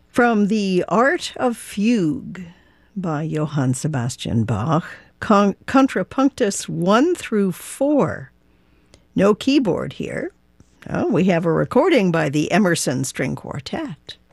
From the Art of Fugue by Johann Sebastian Bach, Contrapunctus 1 through 4. No keyboard here. Oh, we have a recording by the Emerson String Quartet.